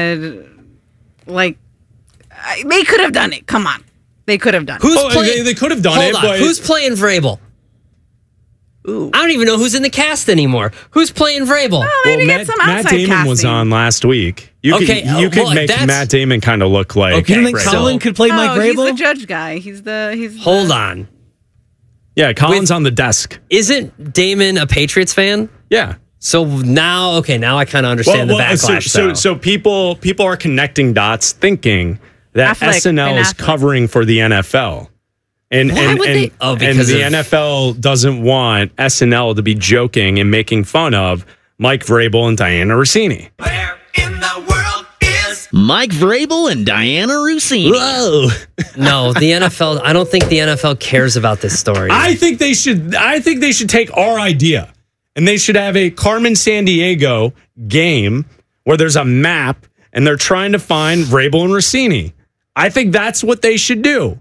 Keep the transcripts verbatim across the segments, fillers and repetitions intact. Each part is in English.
said, like, they could have done it. Come on. They could have done it. Who's oh, playing? They, they could have done Hold it. on. But Who's playing Vrabel? Ooh. I don't even know who's in the cast anymore. Who's playing Vrabel? Well, maybe well, get some Matt, outside Matt Damon casting. was on last week. You Okay, could, you uh, could well, make that's- Matt Damon kind of look like. Okay, You don't think so- Colin could play Mike Oh, he's the Vrabel? judge guy. He's the he's. The, Hold on. Yeah, Colin's With- on the desk. Isn't Damon a Patriots fan? Yeah. So now, okay, now I kind of understand the backlash. so, so, though. so people people are connecting dots, thinking that Affleck, S N L Ben is Affleck. covering for the N F L. And Why and, would and, they- Oh, and because the of- N F L doesn't want S N L to be joking and making fun of Mike Vrabel and Diana Rossini. Where in the world is Mike Vrabel and Diana Rossini. Whoa. no, the N F L. I don't think the N F L cares about this story. I think they should I think they should take our idea and they should have a Carmen Sandiego game where there's a map and they're trying to find Vrabel and Rossini. I think that's what they should do.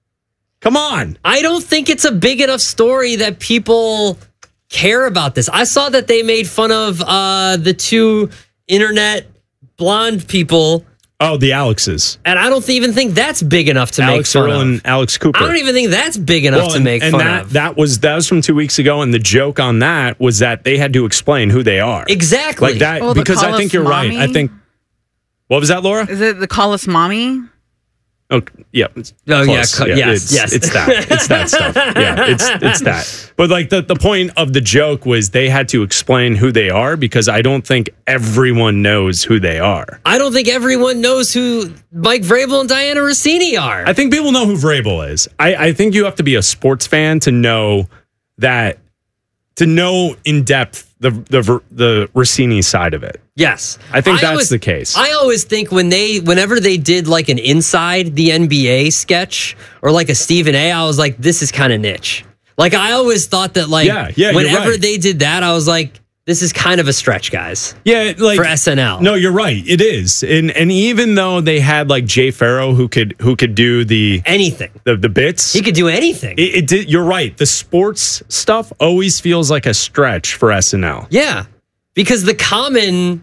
Come on. I don't think it's a big enough story that people care about this. I saw that they made fun of uh, the two internet blonde people, Oh, the Alexes. and I don't even think that's big enough to Alex make fun Earl of. and Alex Cooper. I don't even think that's big enough Well, to and- make and fun that, of. that was that was from two weeks ago, and the joke on that was that they had to explain who they are. Exactly. Like that, Oh, the because I Call think Us you're Mommy? right. I think. What was that, Laura? Is it the Call Us Mommy? Oh, yeah. It's Oh, yeah, close. co- yes, it's, yes. It's that. It's that stuff. Yeah, it's it's that. But like the, the point of the joke was they had to explain who they are because I don't think everyone knows who they are. I don't think everyone knows who Mike Vrabel and Diana Rossini are. I think people know who Vrabel is. I, I think you have to be a sports fan to know that, to know in depth the the the Rossini side of it. Yes. I think that's always- the case. I always think when they, whenever they did like an Inside the N B A sketch or like a Stephen A, I was like, this is kind of niche. Like I always thought that like, Yeah, yeah, you're whenever right. they did that, I was like, this is kind of a stretch, guys. Yeah, like For S N L. No, you're right. It is, and and even though they had like Jay Farrow who could who could do the Anything. the, the bits, He could do anything. It, it did. You're right. The sports stuff always feels like a stretch for S N L. Yeah. Because the common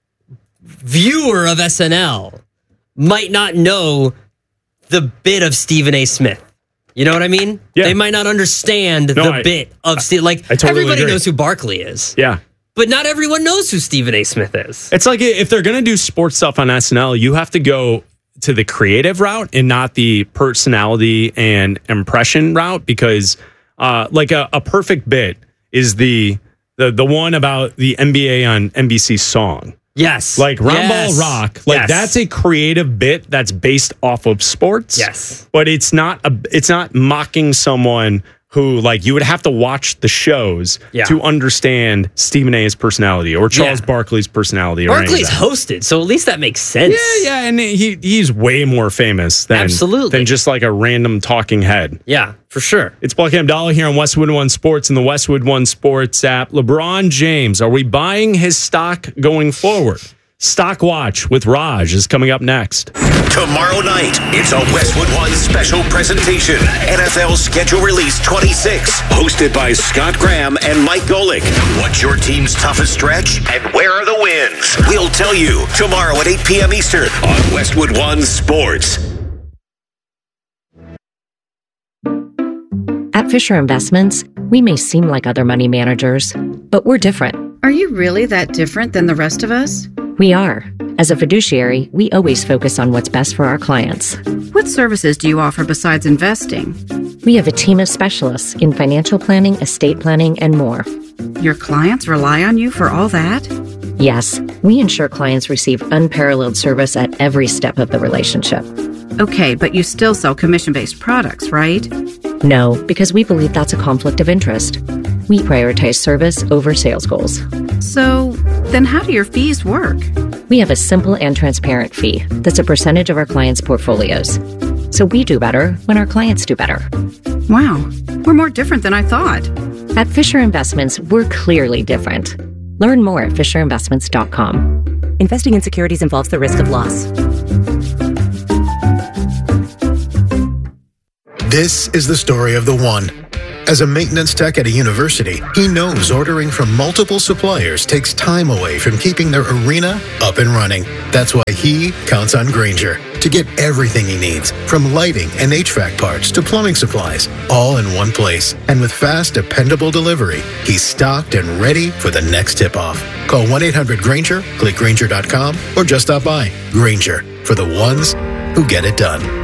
viewer of S N L might not know the bit of Stephen A. Smith. You know what I mean? Yeah. They might not understand No, the I- bit of Steve. Like I totally everybody agree. knows who Barkley is, Yeah, but not everyone knows who Stephen A. Smith is. it's like if they're gonna do sports stuff on S N L, you have to go to the creative route and not the personality and impression route because, uh, like a, a perfect bit is the the the one about the N B A on N B C song. Yes. Like Round Yes. Ball Rock, like Yes. that's a creative bit that's based off of sports. Yes. But it's not a it's not mocking someone who like you would have to watch the shows Yeah. to understand Stephen A's personality or Charles Yeah. Barkley's personality. or any of Barkley's that. hosted, so at least that makes sense. Yeah, yeah, and he he's way more famous than Absolutely. than just like a random talking head. Yeah, for sure. It's Bucky Abdallah here on Westwood One Sports and the Westwood One Sports app. LeBron James, are we buying his stock going forward? Stock Watch with Raj is coming up next. tomorrow night. It's a Westwood One special presentation. N F L Schedule Release twenty-six, hosted by Scott Graham and Mike Golick. What's your team's toughest stretch and where are the wins? We'll tell you tomorrow at eight p.m. Eastern on Westwood One Sports. At Fisher Investments, we may seem like other money managers, but we're different. Are you really that different than the rest of us? We are. As a fiduciary, we always focus on what's best for our clients. What services do you offer besides investing? We have a team of specialists in financial planning, estate planning, and more. Your clients rely on you for all that? Yes, we ensure clients receive unparalleled service at every step of the relationship. Okay, but you still sell commission-based products, right? No, because we believe that's a conflict of interest. We prioritize service over sales goals. So, then how do your fees work? We have a simple and transparent fee that's a percentage of our clients' portfolios. So we do better when our clients do better. Wow, we're more different than I thought. At Fisher Investments, we're clearly different. Learn more at fisher investments dot com. Investing in securities involves the risk of loss. This is the story of the one. As a maintenance tech at a university, he knows ordering from multiple suppliers takes time away from keeping their arena up and running. That's why he counts on Grainger to get everything he needs, from lighting and H V A C parts to plumbing supplies, all in one place. And with fast, dependable delivery, he's stocked and ready for the next tip-off. Call one eight hundred Grainger, click Grainger dot com, or just stop by. Grainger, for the ones who get it done.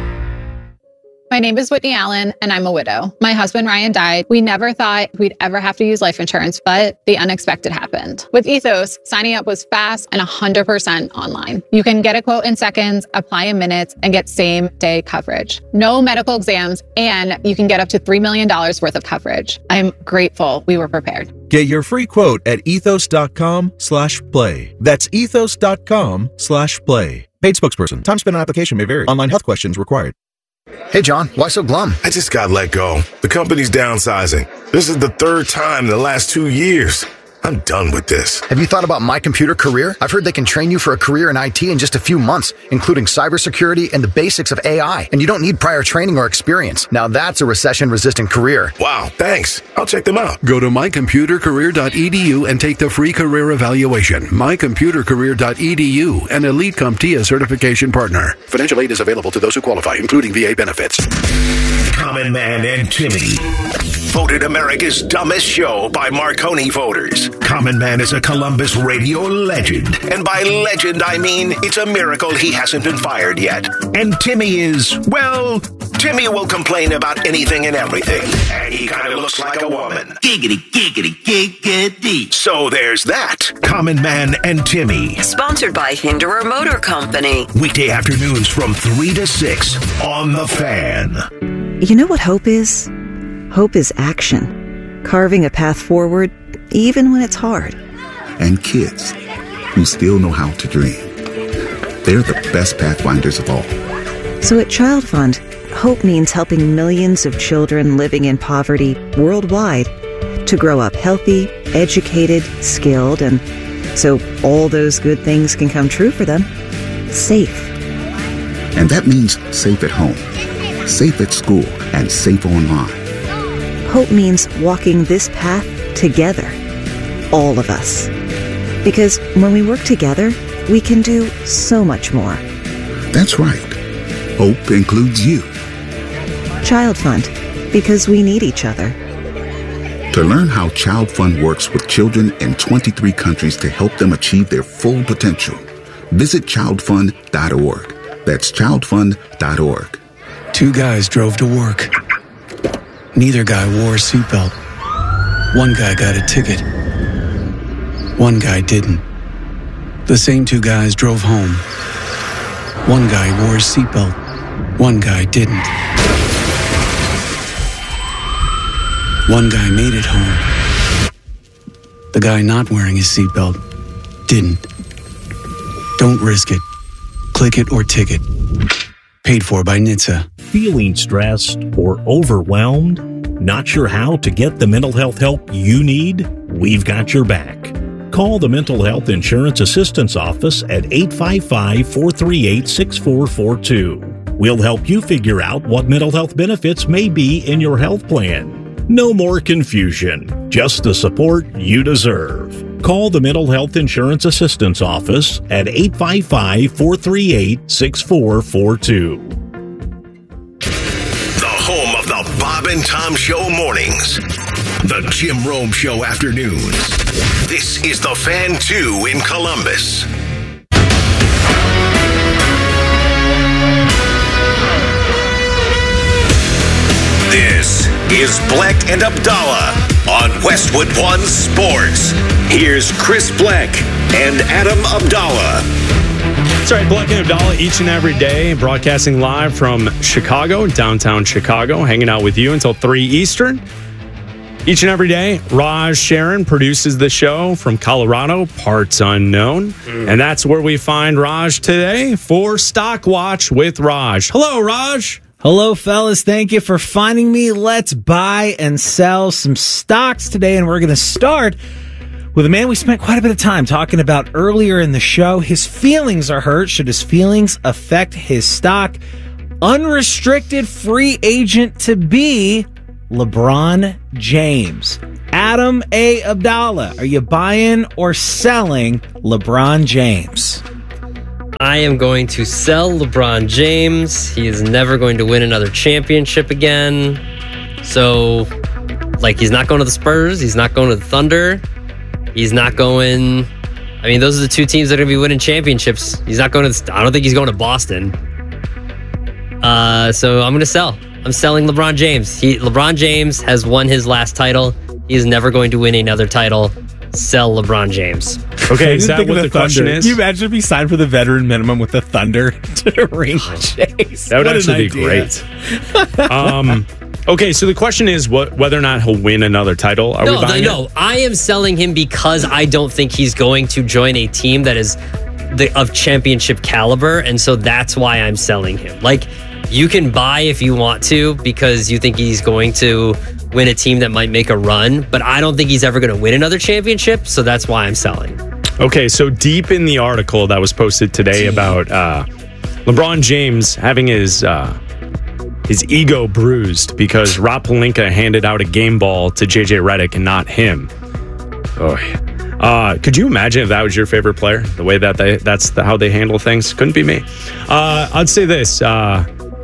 My name is Whitney Allen, and I'm a widow. My husband, Ryan, died. We never thought we'd ever have to use life insurance, but the unexpected happened. With Ethos, signing up was fast and one hundred percent online. You can get a quote in seconds, apply in minutes, and get same-day coverage. No medical exams, and you can get up to three million dollars worth of coverage. I'm grateful we were prepared. Get your free quote at ethos.com slash play. That's ethos.com slash play. Paid spokesperson. Time spent on application may vary. Online health questions required. Hey, John, why so glum? I just got let go. The company's downsizing. This is the third time in the last two years. I'm done with this. Have you thought about My Computer Career? I've heard they can train you for a career in I T in just a few months, including cybersecurity and the basics of A I. And you don't need prior training or experience. Now that's a recession-resistant career. Wow, thanks. I'll check them out. Go to my computer career dot e d u and take the free career evaluation. my computer career dot e d u, an Elite CompTIA certification partner. Financial aid is available to those who qualify, including V A benefits. Common Man and Timmy. Voted America's dumbest show by Marconi voters. Common Man is a Columbus radio legend. And by legend, I mean it's a miracle he hasn't been fired yet. And Timmy is, well, Timmy will complain about anything and everything. And he kind of looks like a woman. Giggity, giggity, giggity. So there's that. Common Man and Timmy. Sponsored by Hinderer Motor Company. Weekday afternoons from three to six on The Fan. You know what hope is? Hope is action. Carving a path forward, even when it's hard. And kids who still know how to dream. They're the best pathfinders of all. So at Child Fund, hope means helping millions of children living in poverty worldwide to grow up healthy, educated, skilled, and so all those good things can come true for them. Safe. And that means safe at home, safe at school, and safe online. Hope means walking this path together, all of us. Because when we work together, we can do so much more. That's right. Hope includes you. Child Fund, because we need each other. To learn how Child Fund works with children in twenty-three countries to help them achieve their full potential, visit child fund dot org. That's child fund dot org. Two guys drove to work. Neither guy wore a seatbelt. One guy got a ticket. One guy didn't. The same two guys drove home. One guy wore a seatbelt. One guy didn't. One guy made it home. The guy not wearing his seatbelt didn't. Don't risk it. Click it or ticket. Paid for by N H T S A. Feeling stressed or overwhelmed? Not sure how to get the mental health help you need? We've got your back. Call the Mental Health Insurance Assistance Office at eight five five, four three eight, six four four two. We'll help you figure out what mental health benefits may be in your health plan. No more confusion, just the support you deserve. Call the Mental Health Insurance Assistance Office at eight five five, four three eight, six four four two. Home of the Bob and Tom Show mornings. The Jim Rome Show afternoons. This is The Fan two in Columbus. This is Bleck and Abdallah on Westwood One Sports. Here's Chris Bleck and Adam Abdallah. That's right, Bleck and Abdallah each and every day, broadcasting live from Chicago, downtown Chicago, hanging out with you until three Eastern. Each and every day, Raj Sharon produces the show from Colorado, parts unknown. Mm. And that's where we find Raj today for Stock Watch with Raj. Hello, Raj. Hello, fellas. Thank you for finding me. Let's buy and sell some stocks today, and we're going to start with a man we spent quite a bit of time talking about earlier in the show. His feelings are hurt. Should his feelings affect his stock? Unrestricted free agent to be, LeBron James. Adam A. Abdallah, are you buying or selling LeBron James? I am going to sell LeBron James. He is never going to win another championship again. So, like, he's not going to the Spurs. He's not going to the Thunder. He's not going... I mean, those are the two teams that are going to be winning championships. He's not going to... The, I don't think he's going to Boston. Uh, so, I'm going to sell. I'm selling LeBron James. He, LeBron James has won his last title. He is never going to win another title. Sell LeBron James. Okay, is that what the, the question is? Can you imagine if he signed for the veteran minimum with the Thunder to ring Chase? That would What actually an be idea. great. um, okay, so the question is what, whether or not he'll win another title. Are no, we buying no, it? I am selling him because I don't think he's going to join a team that is the, of championship caliber, and so that's why I'm selling him. Like, you can buy if you want to because you think he's going to win a team that might make a run, but I don't think he's ever going to win another championship, so that's why I'm selling. Okay, so deep in the article that was posted today about uh, LeBron James having his uh, his ego bruised because Rob Pelinka handed out a game ball to J J Redick and not him. Oh, yeah. Uh, could you imagine if that was your favorite player? The way that they that's the, how they handle things? Couldn't be me. Uh, I'd say this. Uh,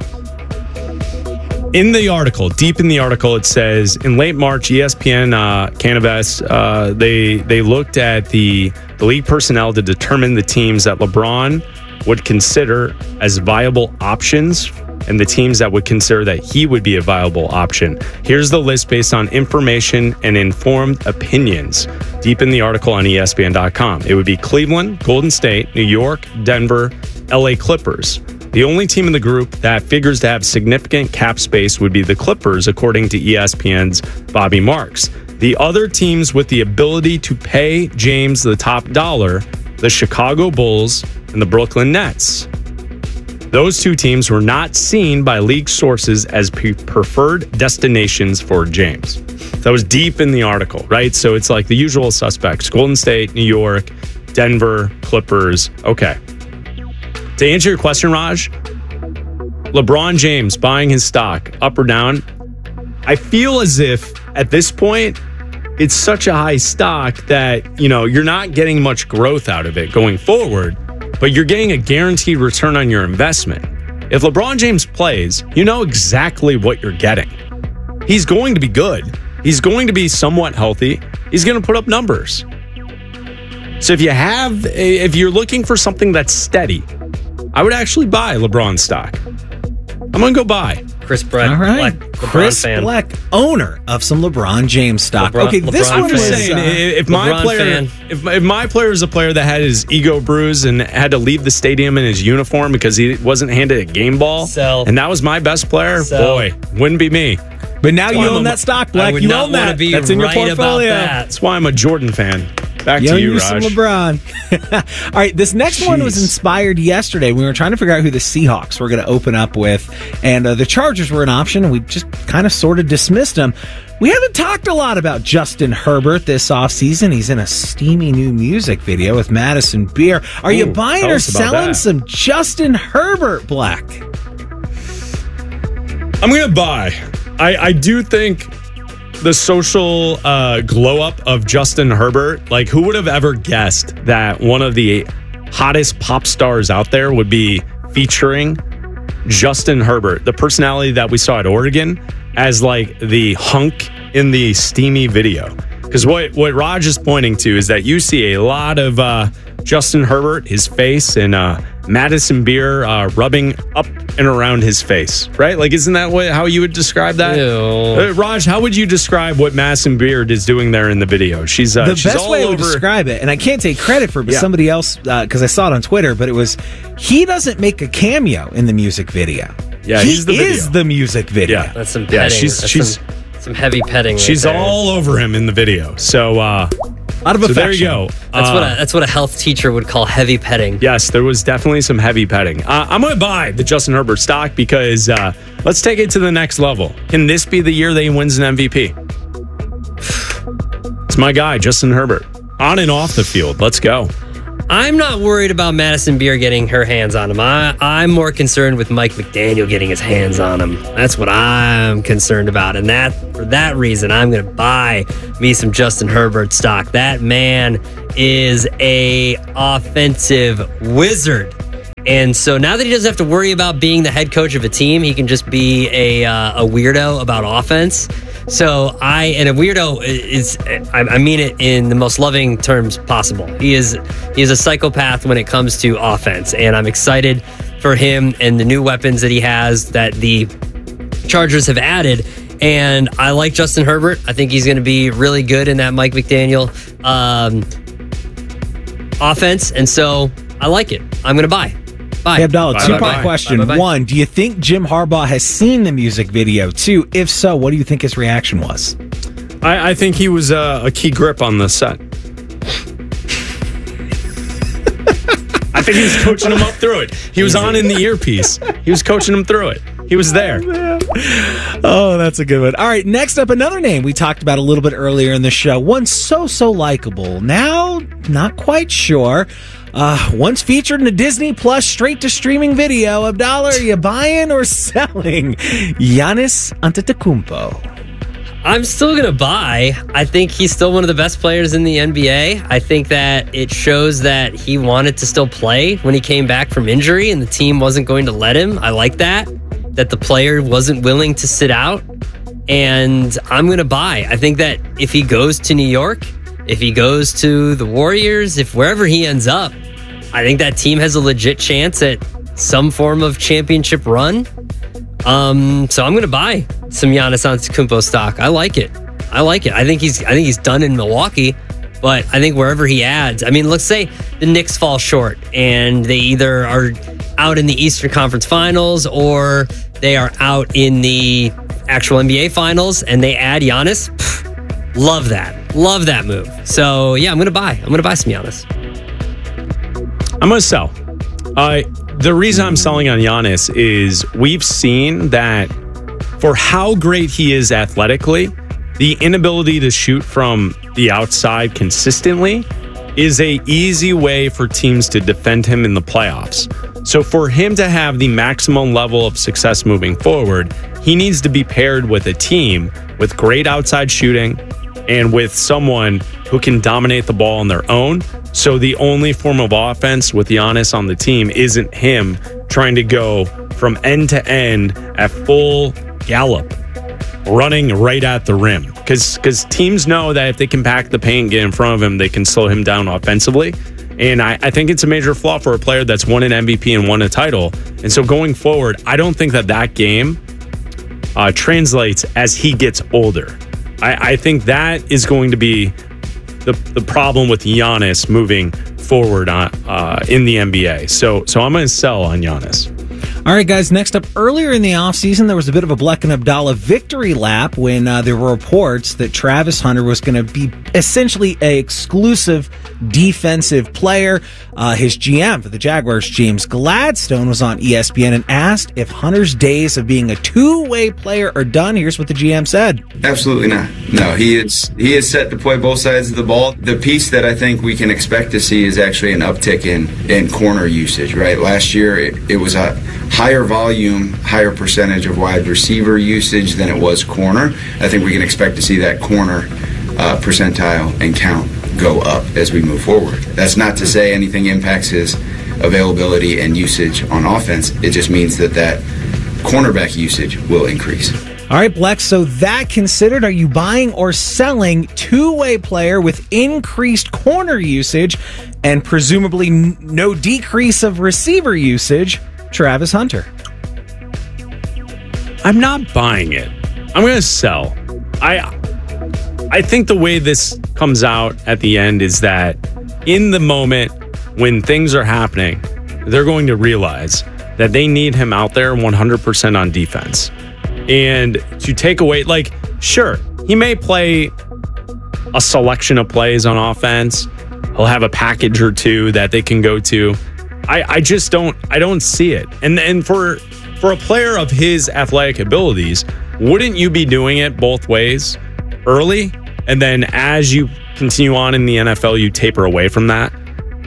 In the article, deep in the article, it says in late March, E S P N uh, Canvas, uh, they they looked at the the league personnel to determine the teams that LeBron would consider as viable options and the teams that would consider that he would be a viable option. Here's the list based on information and informed opinions. Deep in the article on E S P N dot com, it would be Cleveland, Golden State, New York, Denver, L A Clippers. The only team in the group that figures to have significant cap space would be the Clippers, according to E S P N's Bobby Marks. The other teams with the ability to pay James the top dollar, the Chicago Bulls and the Brooklyn Nets. Those two teams were not seen by league sources as pre- preferred destinations for James. That was deep in the article, right? So it's like the usual suspects: Golden State, New York, Denver, Clippers. Okay. To answer your question, Raj, LeBron James buying his stock up or down, I feel as if at this point, it's such a high stock that, you know, you're not getting much growth out of it going forward, but you're getting a guaranteed return on your investment. If LeBron James plays, you know exactly what you're getting. He's going to be good. He's going to be somewhat healthy. He's going to put up numbers. So if you have, if you're looking for something that's steady, I would actually buy LeBron stock. I'm going to go buy. Chris Brett, All right. Black, Chris fan. Black, owner of some LeBron James stock. LeBron- okay, this LeBron one fan. was... Saying, uh, if my LeBron player, fan. if, if my player is a player that had his ego bruised and had to leave the stadium in his uniform because he wasn't handed a game ball, Sell. and that was my best player, Sell. boy, wouldn't be me. but now you Well, own I'm- that stock, I Black. would You not own want that. to be That's in your right about portfolio. that. That's why I'm a Jordan fan. Back You to own you, you some Raj. LeBron. All right, this next one was Jeez. inspired yesterday. We were trying to figure out who the Seahawks were going to open up with, and uh, the Chargers were an option, and we just kind of sort of dismissed them. We haven't talked a lot about Justin Herbert this offseason. He's in a steamy new music video with Madison Beer. Are you Ooh, buying tell or us about selling that. some Justin Herbert, Black? I'm going to buy. I, I do think the social uh, glow up of Justin Herbert, like who would have ever guessed that one of the hottest pop stars out there would be featuring Justin Herbert, the personality that we saw at Oregon, as like the hunk in the steamy video. Because what, what Raj is pointing to is that you see a lot of uh, Justin Herbert, his face, and uh, Madison Beer uh, rubbing up and around his face, right? Like, isn't that what, how you would describe that? Uh, Raj, how would you describe what Madison Beard is doing there in the video? She's uh, the she's best all way I over. would describe it, and I can't take credit for it, but Yeah. somebody else, because I saw it on Twitter, but it was, he doesn't make a cameo in the music video. Yeah, he he's the is video. the music video. Yeah. That's some petting. Yeah, she's That's she's some, some heavy petting. she's right there. all over him in the video. So uh, out of so there you affection. go. That's Uh, what a, that's what a health teacher would call heavy petting. Yes, there was definitely some heavy petting. Uh, I'm going to buy the Justin Herbert stock because uh, let's take it to the next level. Can this be the year that he wins an M V P? It's my guy, Justin Herbert. On and off the field. Let's go. I'm not worried about Madison Beer getting her hands on him. I, I'm more concerned with Mike McDaniel getting his hands on him. That's what I'm concerned about. And that for that reason, I'm going to buy me some Justin Herbert stock. That man is a offensive wizard. And so now that he doesn't have to worry about being the head coach of a team, he can just be a, uh, a weirdo about offense. So I, and a weirdo is, I mean it in the most loving terms possible. He is, he is a psychopath when it comes to offense, and I'm excited for him and the new weapons that he has that the Chargers have added. And I like Justin Herbert. I think he's going to be really good in that Mike McDaniel um, offense, and so I like it. I'm going to buy. Bye. Hey, Abdallah, Bye, two-part bye, bye. question. Bye, bye, bye. One, do you think Jim Harbaugh has seen the music video? Two, if so, what do you think his reaction was? I, I think he was uh, a key grip on the set. I think he was coaching him up through it. He was on in the earpiece. He was coaching him through it. He was there. Oh, that's a good one. All right, next up, another name we talked about a little bit earlier in the show. One so, so likable. Now, not quite sure. Uh, once featured in a Disney Plus straight-to-streaming video. Abdallah, are you buying or selling Giannis Antetokounmpo? I'm still going to buy. I think he's still one of the best players in the N B A. I think that it shows that he wanted to still play when he came back from injury and the team wasn't going to let him. I like that, that the player wasn't willing to sit out. And I'm going to buy. I think that if he goes to New York, if he goes to the Warriors, if wherever he ends up, I think that team has a legit chance at some form of championship run. Um, so I'm going to buy some Giannis Antetokounmpo stock. I like it. I like it. I think he's. I think he's done in Milwaukee, but I think wherever he adds. I mean, let's say the Knicks fall short and they either are out in the Eastern Conference Finals or they are out in the actual N B A Finals, and they add Giannis. Pff, love that. Love that move. So yeah, I'm going to buy. I'm going to buy some Giannis. I'm going to sell. Uh, the reason I'm selling on Giannis is we've seen that for how great he is athletically, the inability to shoot from the outside consistently is a easy way for teams to defend him in the playoffs. So for him to have the maximum level of success moving forward, he needs to be paired with a team with great outside shooting and with someone who can dominate the ball on their own. So the only form of offense with Giannis on the team isn't him trying to go from end to end at full gallop, running right at the rim. Because because teams know that if they can pack the paint, get in front of him, they can slow him down offensively. And I, I think it's a major flaw for a player that's won an M V P and won a title. And so going forward, I don't think that that game uh, translates as he gets older. I, I think that is going to be the the problem with Giannis moving forward on, uh, in the N B A. So so I'm going to sell on Giannis. All right, guys, next up, earlier in the offseason, there was a bit of a Bleck and Abdallah victory lap when uh, there were reports that Travis Hunter was going to be essentially an exclusive defensive player. Uh, his G M for the Jaguars, James Gladstone, was on E S P N and asked if Hunter's days of being a two-way player are done. Here's what the G M said. Absolutely not. No, he is he is set to play both sides of the ball. The piece that I think we can expect to see is actually an uptick in, in corner usage, right? Last year, it, it was a higher volume, higher percentage of wide receiver usage than it was corner. I think we can expect to see that corner uh, percentile and count go up as we move forward. That's not to say anything impacts his availability and usage on offense. It just means that that cornerback usage will increase. All right, Bleck, so that considered, are you buying or selling two-way player with increased corner usage and presumably n- no decrease of receiver usage, Travis Hunter? I'm not buying it. I'm going to sell. I I think the way this comes out at the end is that in the moment when things are happening, they're going to realize that they need him out there one hundred percent on defense. And to take away, like, sure, he may play a selection of plays on offense. He'll have a package or two that they can go to. I, I just don't I don't see it. And and for for a player of his athletic abilities, wouldn't you be doing it both ways early? And then as you continue on in the N F L, you taper away from that?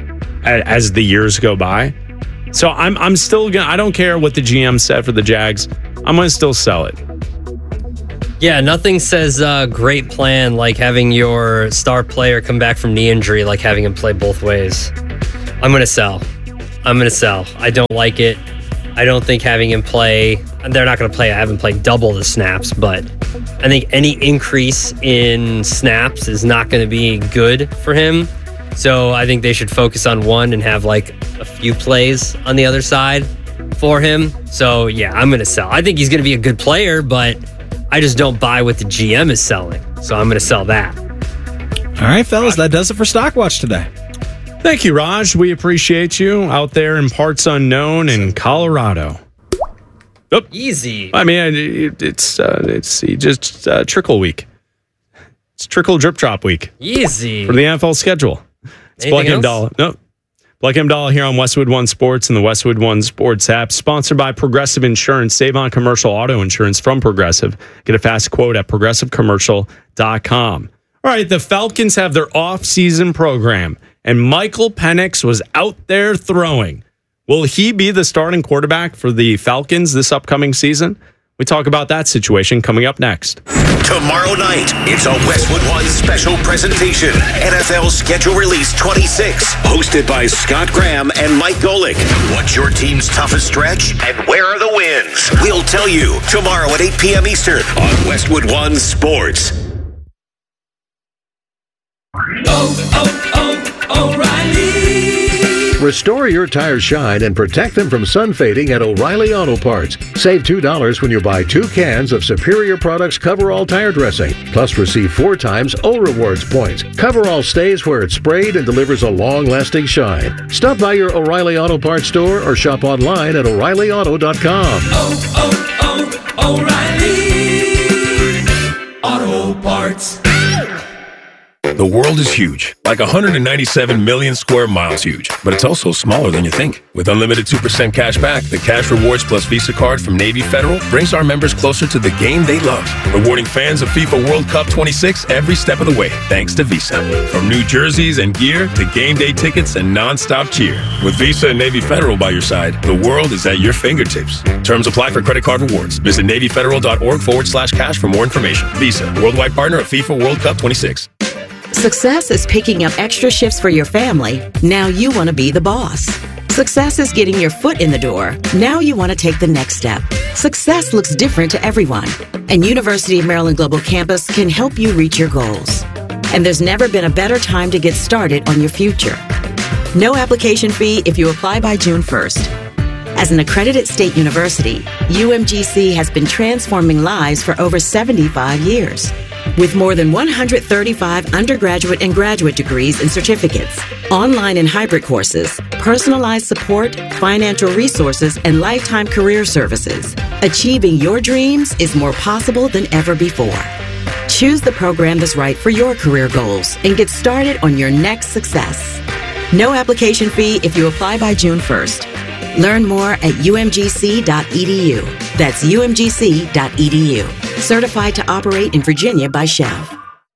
a- as the years go by. So I'm I'm still gonna. I don't care what the G M said for the Jags. I'm gonna still sell it. Yeah, nothing says uh, great plan like having your star player come back from knee injury, like having him play both ways. I'm going to sell. I'm going to sell. I don't like it. I don't think having him play, they're not going to play, I haven't played double the snaps, but I think any increase in snaps is not going to be good for him. So I think they should focus on one and have like a few plays on the other side for him. So yeah, I'm going to sell. I think he's going to be a good player, but I just don't buy what the G M is selling. So I'm going to sell that. All right, fellas, that does it for Stockwatch today. Thank you, Raj. We appreciate you out there in parts unknown in Colorado. Oh, easy. I mean, it, it's uh, it's just uh, trickle week. It's trickle drip drop week. Easy for the N F L schedule. It's Anything Black M else? Dollar. No. Black M Dollar here on Westwood One Sports and the Westwood One Sports app, sponsored by Progressive Insurance. Save on commercial auto insurance from Progressive. Get a fast quote at progressive commercial dot com. All right, the Falcons have their off-season program, and Michael Penix was out there throwing. Will he be the starting quarterback for the Falcons this upcoming season? We talk about that situation coming up next. Tomorrow night, it's a Westwood One special presentation. N F L Schedule Release twenty-six, hosted by Scott Graham and Mike Golick. What's your team's toughest stretch, and where are the wins? We'll tell you tomorrow at eight p.m. Eastern on Westwood One Sports. Oh, oh, oh, O'Reilly. Restore your tires shine and protect them from sun fading at O'Reilly Auto Parts. Save two dollars when you buy two cans of Superior Products Coverall Tire Dressing. Plus receive four times O Rewards points. Coverall stays where it's sprayed and delivers a long-lasting shine. Stop by your O'Reilly Auto Parts store or shop online at O'Reilly Auto dot com. Oh, oh, oh, O'Reilly Auto Parts. The world is huge, like one hundred ninety-seven million square miles huge, but it's also smaller than you think. With unlimited two percent cash back, the Cash Rewards Plus Visa card from Navy Federal brings our members closer to the game they love, rewarding fans of FIFA World Cup twenty-six every step of the way, thanks to Visa. From new jerseys and gear to game day tickets and non-stop cheer. With Visa and Navy Federal by your side, the world is at your fingertips. Terms apply for credit card rewards. Visit NavyFederal.org forward slash cash for more information. Visa, worldwide partner of FIFA World Cup twenty-six. Success is picking up extra shifts for your family. Now you want to be the boss. Success is getting your foot in the door. Now you want to take the next step. Success looks different to everyone, and University of Maryland Global Campus can help you reach your goals. And there's never been a better time to get started on your future. No application fee if you apply by June first. As an accredited state university, U M G C has been transforming lives for over seventy-five years. With more than one hundred thirty-five undergraduate and graduate degrees and certificates, online and hybrid courses, personalized support, financial resources, and lifetime career services, achieving your dreams is more possible than ever before. Choose the program that's right for your career goals and get started on your next success. No application fee if you apply by June first. Learn more at U M G C dot E D U. That's U M G C dot E D U. Certified to operate in Virginia by Shell.